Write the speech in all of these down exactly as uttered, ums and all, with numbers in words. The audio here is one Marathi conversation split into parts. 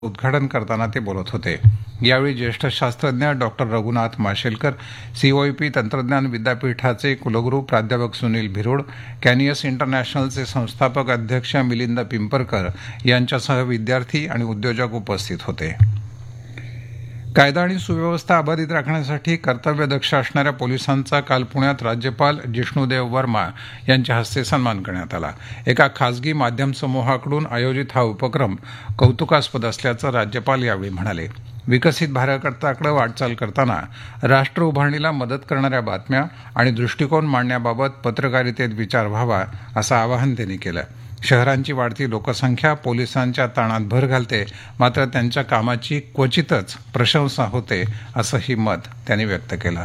उद्घाटन करताना ते बोलत होते. यावेळी ज्येष्ठ शास्त्रज्ञ डॉक्टर रघुनाथ माशेलकर, सीओईपी तंत्रज्ञान विद्यापीठाचे कुलगुरू प्राध्यापक सुनील भिरोड, कॅनियस इंटरनॅशनलचे संस्थापक अध्यक्ष मिलिंद पिंपरकर यांच्यासह विद्यार्थी आणि उद्योजक उपस्थित होते. कायदा आणि सुव्यवस्था अबाधित राखण्यासाठी कर्तव्यदक्ष असणाऱ्या पोलिसांचा काल पुण्यात राज्यपाल जिष्णूदेव वर्मा यांच्या हस्ते सन्मान करण्यात आला. एका खासगी माध्यम समूहाकडून आयोजित हा उपक्रम कौतुकास्पद असल्याचं राज्यपाल यावेळी म्हणाले. विकसित भारताकडे वाटचाल करताना राष्ट्र उभारणीला मदत करणाऱ्या बातम्या आणि दृष्टिकोन मांडण्याबाबत पत्रकारितेत विचार व्हावा असं आवाहन त्यांनी केलं. शहरांची वाढती लोकसंख्या पोलिसांच्या ताणात भर घालते, मात्र त्यांच्या कामाची क्वचितच प्रशंसा होते असंही मत त्यांनी व्यक्त केलं.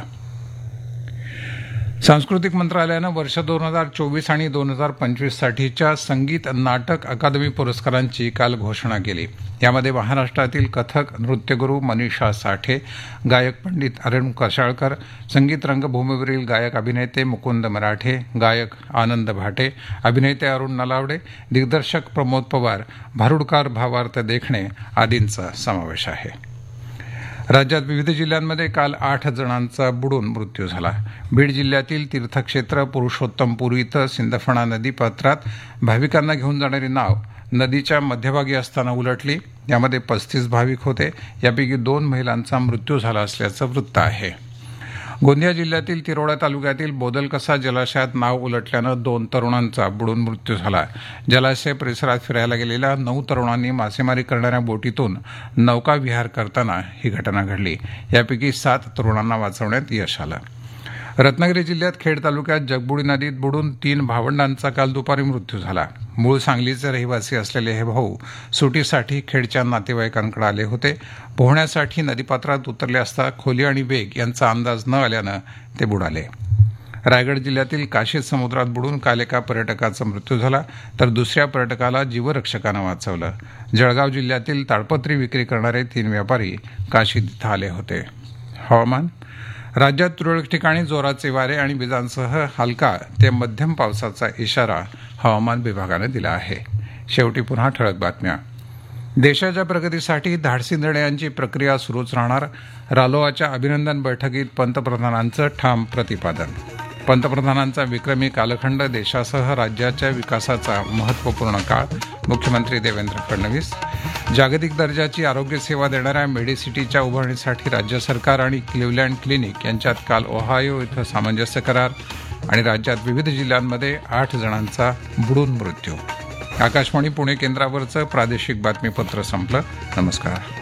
सांस्कृतिक मंत्रालयानं वर्ष दोन हजार चोवीस आणि दोन हजार पंचवीस साठीच्या संगीत नाटक अकादमी पुरस्कारांची काल घोषणा केली. यामध्ये महाराष्ट्रातील कथक नृत्यगुरू मनीषा साठे, गायक पंडित अरुण कशाळकर, संगीत रंगभूमीवरील गायक अभिनेते मुकुंद मराठे, गायक आनंद भाटे, अभिनेते अरुण नलावडे, दिग्दर्शक प्रमोद पवार, भारुडकार भावार्थ देखणे आदींचा समावेश आहे. राज्यात विविध जिल्ह्यांमध्ये काल आठ जणांचा बुडून मृत्यू झाला. बीड जिल्ह्यातील तीर्थक्षेत्र पुरुषोत्तमपूर इथं सिंदफणा नदीपात्रात भाविकांना घेऊन जाणारी नाव नदीच्या मध्यभागी असताना उलटली. यामध्ये पस्तीस भाविक होते. यापैकी दोन महिलांचा मृत्यू झाला असल्याचं वृत्त आहे. गोंदिया जिल्ह्यातील तिरोडा तालुक्यातील बोदलकसा जलाशयात नाव उलटल्यानं दोन तरुणांचा बुडून मृत्यू झाला. जलाशय परिसरात फिरायला गेलेल्या नऊ तरुणांनी मासेमारी करणाऱ्या बोटीतून नौकाविहार करताना ही घटना घडली. यापैकी सात तरुणांना वाचवण्यात यश आलं. रत्नागिरी जिल्ह्यात खेड तालुक्यात जगबुडी नदीत बुडून तीन भावंडांचा काल दुपारी मृत्यू झाला. मूळ सांगलीचे रहिवासी असलेले हे भाऊ सुटीसाठी खेडच्या नातेवाईकांकडे आले होते. पोहण्यासाठी नदीपात्रात उतरले असता खोली आणि वेग यांचा अंदाज न आल्यानं ते बुडाले. रायगड जिल्ह्यातील काशीद समुद्रात बुडून काल एका पर्यटकाचा मृत्यू झाला, तर दुसऱ्या पर्यटकाला जीवरक्षकानं वाचवलं. जळगाव जिल्ह्यातील ताडपत्री विक्री करणारे तीन व्यापारी काशीद इथं आले होते. हवामान. राज्यात तुरळक ठिकाणी जोराचे वारे आणि विजांसह हलका ते मध्यम पावसाचा इशारा हवामान विभागानं दिला आहे. शेवटी पुन्हा ठळक बातम्या. देशाच्या प्रगतीसाठी धाडसी निर्णयांची प्रक्रिया सुरूच राहणार. रालोआच्या अभिनंदन बैठकीत पंतप्रधानांचं ठाम प्रतिपादन. पंतप्रधानांचा विक्रमी कालखंड देशासह राज्याच्या विकासाचा महत्त्वपूर्ण काळ. मुख्यमंत्री देवेंद्र फडणवीस. जागतिक दर्जाची आरोग्य सेवा देणाऱ्या मेडिसिटीच्या उभारणीसाठी राज्य सरकार आणि क्लिव्हलँड क्लिनिक यांच्यात काल ओहायो इथं सामंजस्य करार. आणि राज्यात विविध जिल्ह्यांमध्ये आठ जणांचा बुडून मृत्यू. आकाशवाणी पुणे केंद्रावरचं प्रादेशिक बातमीपत्र संपलं. नमस्कार.